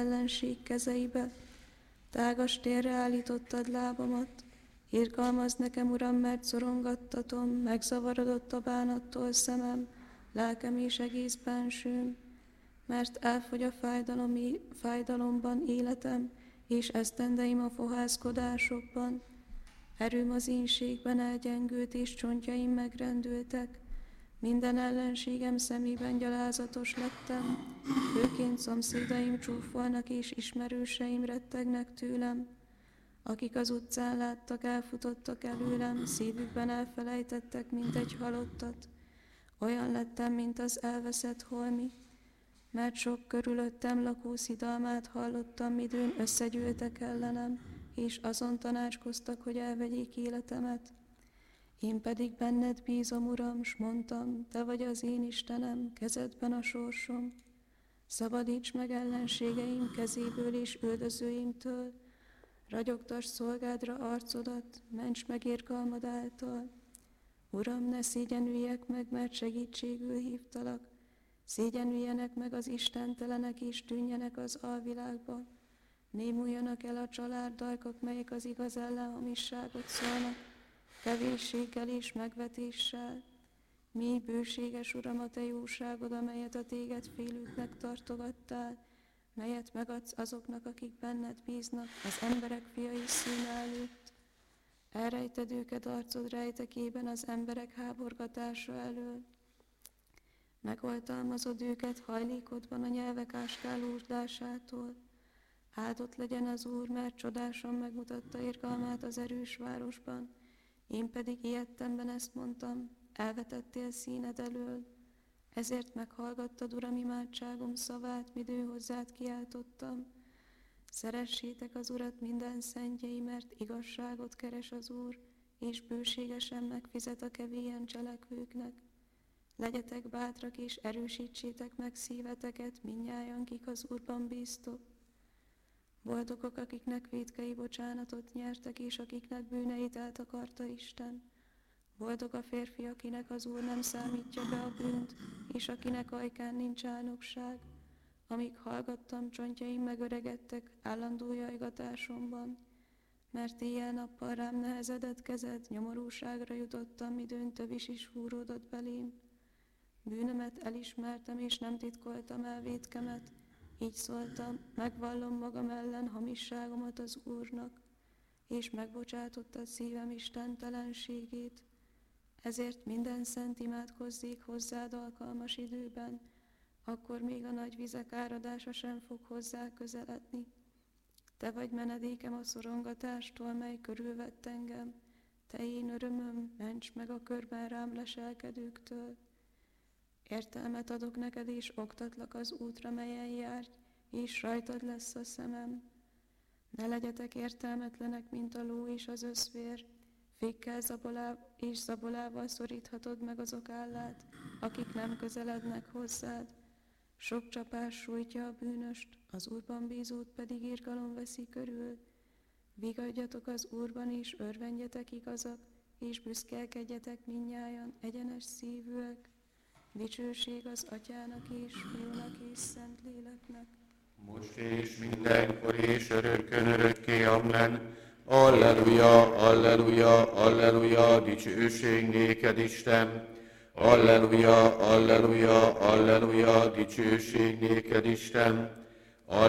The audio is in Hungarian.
ellenség kezeibe. Tágas térre állítottad lábamat. Irgalmazz nekem, Uram, mert szorongattatom, megzavarodott a bánattól szemem, lelkem és egész bensőm. Mert elfogy a fájdalomban életem, és esztendeim a fohászkodásokban. Erőm az ínségben elgyengült, és csontjaim megrendültek. Minden ellenségem szemében gyalázatos lettem, főként szomszédaim csúfolnak, és ismerőseim rettegnek tőlem. Akik az utcán láttak, elfutottak előlem, szívükben elfelejtettek, mint egy halottat. Olyan lettem, mint az elveszett holmi, mert sok körülöttem lakó szidalmát hallottam, midőn összegyűltek ellenem, és azon tanácskoztak, hogy elvegyék életemet. Én pedig benned bízom, Uram, s mondtam, te vagy az én Istenem, kezedben a sorsom. Szabadíts meg ellenségeim kezéből és üldözőimtől, ragyogtass szolgádra arcodat, ments meg irgalmad által. Uram, ne szégyenüljek meg, mert segítségül hívtalak. Szégyenüljenek meg az istentelenek, és tűnjenek az alvilágba. Némuljanak el a családdalkak, melyek az igaz ellen hamisságot szólnak, kevésséggel és megvetéssel. Mi bőséges, Uram, a te jóságod, amelyet a téged félőknek tartogattál, melyet megadsz azoknak, akik benned bíznak, az emberek fiai színe előtt. Elrejted őket arcod rejtekében az emberek háborgatása elől. Megoltalmazod őket hajlékodban a nyelvek áskálódásától. Áldott legyen az Úr, mert csodásan megmutatta irgalmát az erős városban. Én pedig ijedtemben ezt mondtam, elvetettél színed elől. Ezért meghallgattad, Uram, imádságom szavát, midő hozzád kiáltottam. Szeressétek az Urat minden szentjei, mert igazságot keres az Úr, és bőségesen megfizet a kevélyen cselekvőknek. Legyetek bátrak, és erősítsétek meg szíveteket, mindnyájan, kik az Úrban bíztok. Boldogok, akiknek vétkei bocsánatot nyertek, és akiknek bűneit eltakarta Isten. Boldog a férfi, akinek az Úr nem számítja be a bűnt, és akinek ajkán nincs álnokság. Amíg hallgattam, csontjaim megöregedtek állandó jajgatásomban. Mert éjjel-nappal rám nehezedett kezed, nyomorúságra jutottam, midőn tövis is fúródott belém. Bűnömet elismertem, és nem titkoltam el vétkemet. Így szóltam, megvallom magam ellen hamisságomat az Úrnak, és megbocsátottad szívem istentelenségét. Ezért minden szent imádkozzék hozzád alkalmas időben, akkor még a nagy vizek áradása sem fog hozzá közeledni. Te vagy menedékem a szorongatástól, mely körülvett engem. Te én örömöm, ments meg a körben rám leselkedőktől. Értelmet adok neked, és oktatlak az útra, melyen járj, és rajtad lesz a szemem. Ne legyetek értelmetlenek, mint a ló és az összvér. Fékkel és zabolával szoríthatod meg azok állát, akik nem közelednek hozzád. Sok csapás sújtja a bűnöst, az Úrban bízót pedig irgalom veszi körül. Vigadjatok az Úrban, és örvendjetek igazak, és büszkélkedjetek mindnyájan egyenes szívűek. Dicsőség az Atyának és Fiúnak és Szentléleknek. Most és mindenkor és örökkön örökké, amen. Alleluja, alleluja, alleluja, dicsőség néked, Isten. Alleluja, alleluja, alleluja, dicsőség néked, Isten.